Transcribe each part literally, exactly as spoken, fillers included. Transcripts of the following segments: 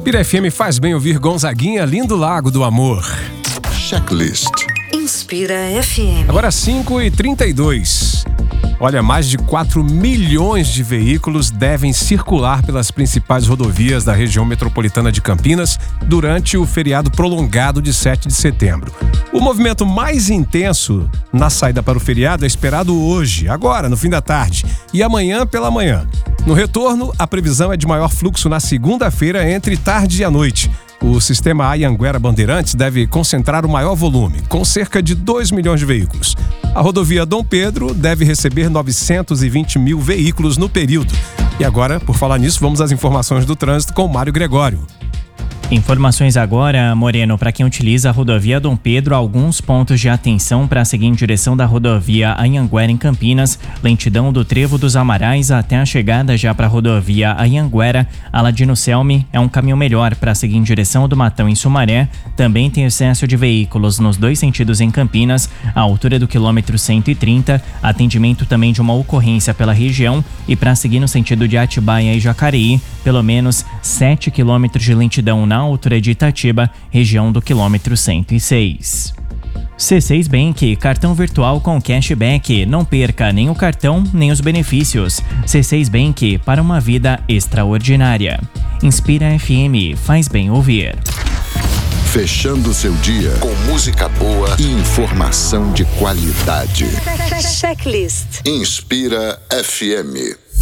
Inspira F M faz bem ouvir Gonzaguinha, Lindo Lago do Amor. Checklist. Inspira F M. Agora cinco e trinta e dois. Olha, mais de quatro milhões de veículos devem circular pelas principais rodovias da região metropolitana de Campinas durante o feriado prolongado de sete de setembro. O movimento mais intenso na saída para o feriado é esperado hoje, agora, no fim da tarde, e amanhã pela manhã. No retorno, a previsão é de maior fluxo na segunda-feira entre tarde e à noite. O sistema Anhanguera Bandeirantes deve concentrar o maior volume, com cerca de dois milhões de veículos. A rodovia Dom Pedro deve receber novecentos e vinte mil veículos no período. E agora, por falar nisso, vamos às informações do trânsito com o Mário Gregório. Informações agora, Moreno, para quem utiliza a rodovia Dom Pedro, alguns pontos de atenção para seguir em direção da rodovia Anhanguera em Campinas, lentidão do Trevo dos Amarais até a chegada já para a rodovia Anhanguera. Aladino Selmi é um caminho melhor para seguir em direção do Matão em Sumaré. Também tem excesso de veículos nos dois sentidos em Campinas, à altura do quilômetro cento e trinta, atendimento também de uma ocorrência pela região, e para seguir no sentido de Atibaia e Jacareí, pelo menos sete quilômetros de lentidão na altura de Itatiba, região do quilômetro cento e seis. C seis Bank, cartão virtual com cashback. Não perca nem o cartão, nem os benefícios. C seis Bank, para uma vida extraordinária. Inspira F M, faz bem ouvir. Fechando seu dia com música boa e informação de qualidade. Checklist. Inspira F M.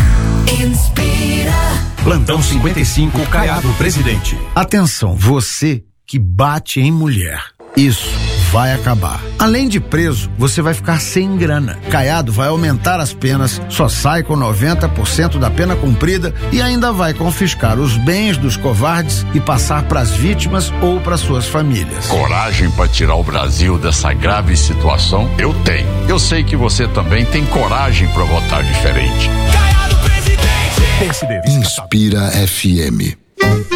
Inspira. Plantão cinquenta e cinco, Caiado Presidente. Atenção, você que bate em mulher. Isso vai acabar. Além de preso, você vai ficar sem grana. Caiado vai aumentar as penas, só sai com noventa por cento da pena cumprida e ainda vai confiscar os bens dos covardes e passar para as vítimas ou para suas famílias. Coragem para tirar o Brasil dessa grave situação? Eu tenho. Eu sei que você também tem coragem para votar diferente. Inspira F M.